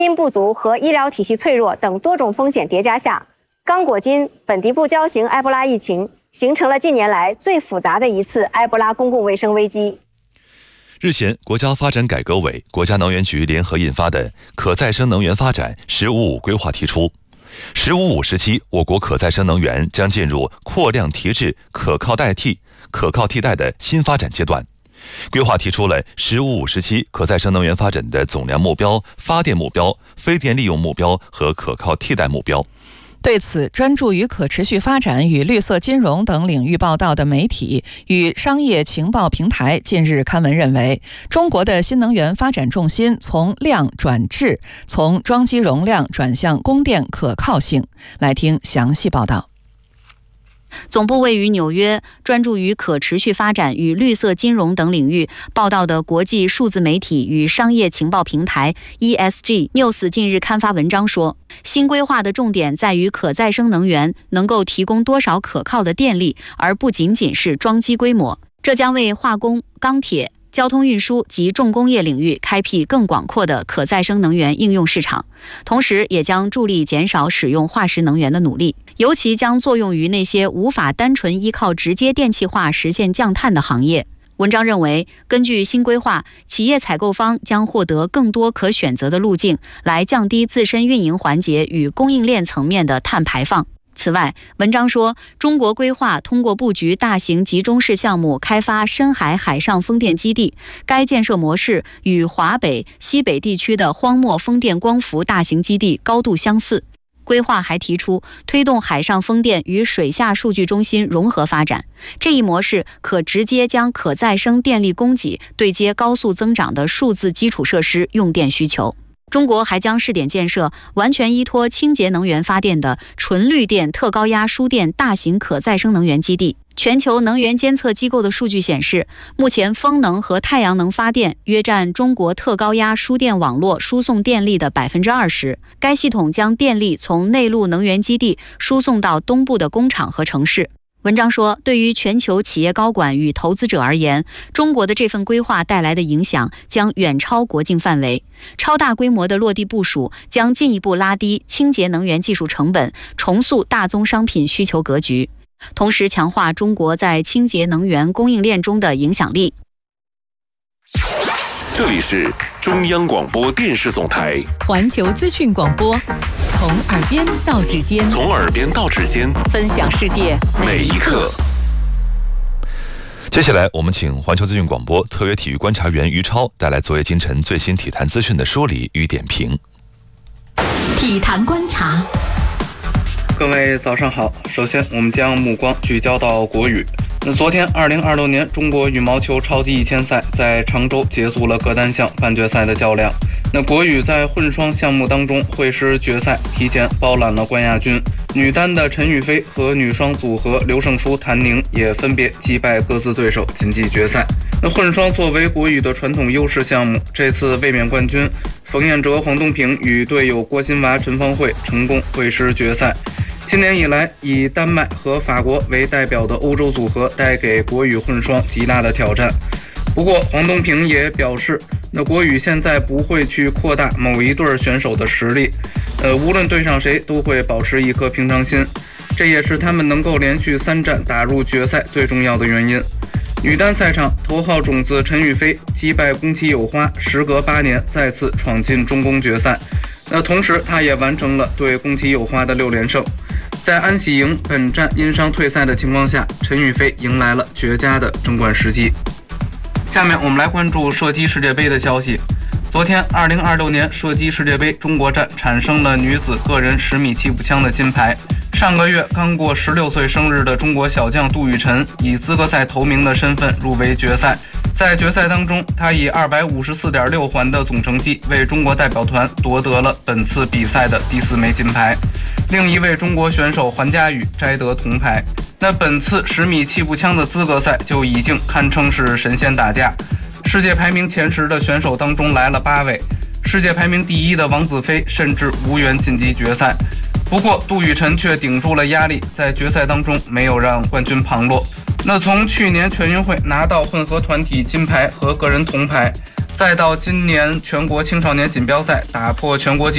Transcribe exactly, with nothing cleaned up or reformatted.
因不足和医疗体系脆弱等多种风险叠加下，刚果金本地不交型埃博拉疫情形成了近年来最复杂的一次埃博拉公共卫生危机。 日前，国家发展改革委、国家能源局联合印发的可再生能源发展“十五五”规划提出，“十五五”时期，我国可再生能源将进入扩量提质、可靠代替、可靠替代的新发展阶段。规划提出了“十五五”时期可再生能源发展的总量目标、发电目标、非电利用目标和可靠替代目标。 对此，专注于可持续发展与绿色金融等领域报道的媒体与商业情报平台近日刊文认为，中国的新能源发展重心从量转质，从装机容量转向供电可靠性。来听详细报道。 总部位于纽约，专注于可持续发展与绿色金融等领域报道的国际数字媒体与商业情报平台 E S G News 近日刊发文章说，新规划的重点在于可再生能源能够提供多少可靠的电力，而不仅仅是装机规模。这将为化工、钢铁、交通运输及重工业领域开辟更广阔的可再生能源应用市场，同时也将助力减少使用化石能源的努力，尤其将作用于那些无法单纯依靠直接电气化实现降碳的行业。文章认为，根据新规划，企业采购方将获得更多可选择的路径，来降低自身运营环节与供应链层面的碳排放。此外，文章说，中国规划通过布局大型集中式项目开发深海海上风电基地，该建设模式与华北、西北地区的荒漠风电光伏大型基地高度相似。规划还提出推动海上风电与水下数据中心融合发展，这一模式可直接将可再生电力供给对接高速增长的数字基础设施用电需求。中国还将试点建设完全依托清洁能源发电的纯绿电特高压输电大型可再生能源基地。全球能源监测机构的数据显示，目前风能和太阳能发电约占中国特高压输电网络输送电力的 百分之二十。 该系统将电力从内陆能源基地输送到东部的工厂和城市。文章说，对于全球企业高管与投资者而言，中国的这份规划带来的影响将远超国境范围。超大规模的落地部署将进一步拉低清洁能源技术成本，重塑大宗商品需求格局，同时强化中国在清洁能源供应链中的影响力。 这里是中央广播电视总台环球资讯广播，从耳边到指尖， 从耳边到指尖， 分享世界每一刻。 接下来，我们请环球资讯广播特约体育观察员于超带来昨夜今晨最新体坛资讯的梳理与点评。 体坛观察。 各位早上好，首先我们将目光聚焦到国羽。那昨天二零二六年中国羽毛球超级一千赛在常州结束了各单项半决赛的较量。那国羽在混双项目当中会师决赛，提前包揽了冠亚军。女单的陈雨菲和女双组合刘胜书、谭宁也分别击败各自对手晋级决赛。那混双作为国羽的传统优势项目，这次卫冕冠军冯彦哲、黄东萍与队友郭欣娃、陈芳慧成功会师决赛。今年以来，以丹麦和法国为代表的欧洲组合带给国羽混双极大的挑战。不过，黄东萍也表示，那国羽现在不会去扩大某一对选手的实力，呃，无论对上谁都会保持一颗平常心，这也是他们能够连续三战打入决赛最重要的原因。女单赛场，头号种子陈雨菲击败宫崎友花，时隔八年再次闯进中宫决赛。那同时，她也完成了对宫崎友花的六连胜。在安喜莹本战因伤退赛的情况下，陈雨菲迎来了绝佳的争冠时机。下面我们来关注射击世界杯的消息。昨天二零二六年射击世界杯中国站产生了女子个人十米气步枪的金牌。上个月刚过十六岁生日的中国小将杜雨辰以资格赛头名的身份入围决赛。在决赛当中，他以二百五十四点六环的总成绩为中国代表团夺得了本次比赛的第四枚金牌。另一位中国选手环嘉宇摘得铜牌。那本次十米气步枪的资格赛就已经堪称是神仙打架，世界排名前十的选手当中来了八位，世界排名第一的王子飞甚至无缘晋级决赛。不过杜雨辰却顶住了压力，在决赛当中没有让冠军旁落。那从去年全运会拿到混合团体金牌和个人铜牌，再到今年全国青少年锦标赛打破全国纪